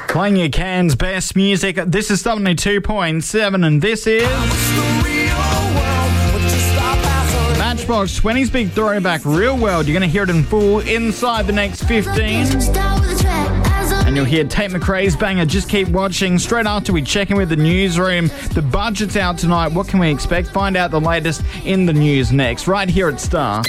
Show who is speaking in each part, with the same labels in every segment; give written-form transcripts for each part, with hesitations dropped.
Speaker 1: Playing your Cairns best music. This is 72.7 and this is Matchbox 20's big throwback, Real World. You're going to hear it in full inside the next 15. And you'll hear Tate McRae's banger, Just Keep Watching. Straight after we check in with the newsroom. The budget's out tonight. What can we expect? Find out the latest in the news next, right here at Star.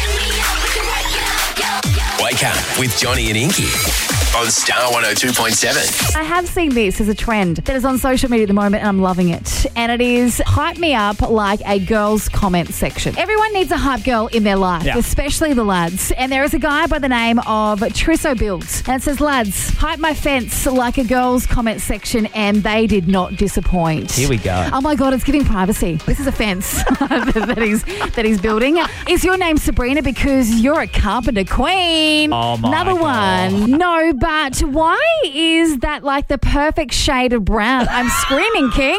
Speaker 2: Wake up with Johnny and Inky on Star 102.7.
Speaker 3: I have seen this as a trend that is on social media at the moment and I'm loving it. And it is hype me up like a girl's comment section. Everyone needs a hype girl in their life, especially the lads. And there is a guy by the name of Trisso Builds. And it says, lads, hype my fence like a girl's comment section and they did not disappoint.
Speaker 4: Here we go.
Speaker 3: Oh my God, it's giving privacy. This is a fence that he's building. Is your name Sabrina because you're a carpenter queen?
Speaker 4: Oh my
Speaker 3: Another
Speaker 4: God.
Speaker 3: one. No, but why is that like the perfect shade of brown? I'm screaming, King.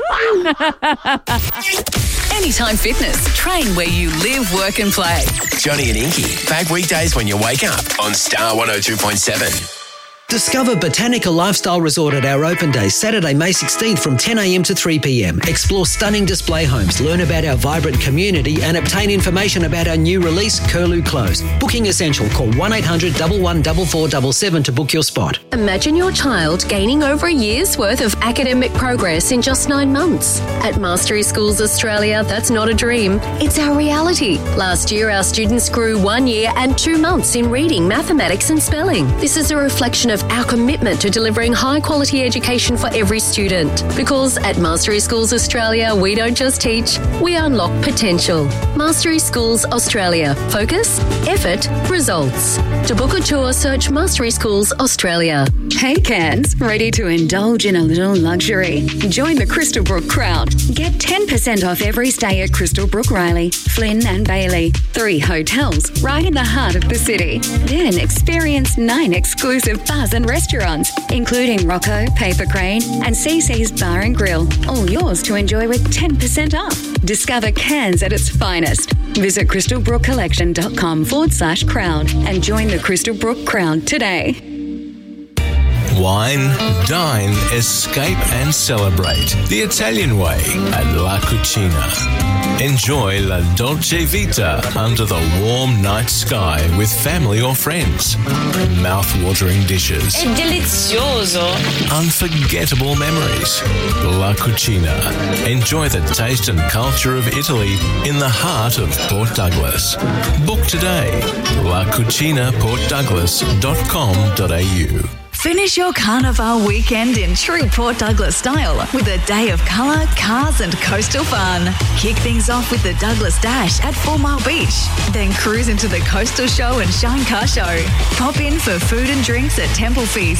Speaker 5: Anytime Fitness. Train where you live, work and play.
Speaker 2: Johnny and Inky, back weekdays when you wake up on Star 102.7.
Speaker 6: Discover Botanical Lifestyle Resort at our open day, Saturday, May 16th from 10 a.m. to 3 p.m. Explore stunning display homes, learn about our vibrant community and obtain information about our new release, Curlew Close. Booking essential. Call 1-800-114477 to book your spot.
Speaker 7: Imagine your child gaining over a year's worth of academic progress in just 9 months. At Mastery Schools Australia, that's not a dream, it's our reality. Last year, our students grew 1 year and 2 months in reading, mathematics and spelling. This is a reflection of our commitment to delivering high-quality education for every student. Because at Mastery Schools Australia, we don't just teach, we unlock potential. Mastery Schools Australia. Focus, effort, results. To book a tour, search Mastery Schools Australia.
Speaker 5: Hey Cairns, ready to indulge in a little luxury? Join the Crystalbrook crowd. Get 10% off every stay at Crystalbrook Riley, Flynn and Bailey. 3 hotels right in the heart of the city. Then experience 9 exclusive bars and restaurants, including Rocco, Paper Crane and CC's Bar and Grill. All yours to enjoy with 10% off. Discover Cairns at its finest. Visit crystalbrookcollection.com/crowd and join the Crystalbrook crowd today.
Speaker 8: Wine, dine, escape and celebrate the Italian way at La Cucina. Enjoy La Dolce Vita under the warm night sky with family or friends. Mouth-watering dishes.
Speaker 9: È delizioso.
Speaker 8: Unforgettable memories. La Cucina. Enjoy the taste and culture of Italy in the heart of Port Douglas. Book today. lacucinaportdouglas.com.au.
Speaker 5: Finish your Carnival weekend in true Port Douglas style with a day of colour, cars and coastal fun. Kick things off with the Douglas Dash at 4 Mile Beach. Then cruise into the Coastal Show and Shine Car Show. Pop in for food and drinks at Temple Feast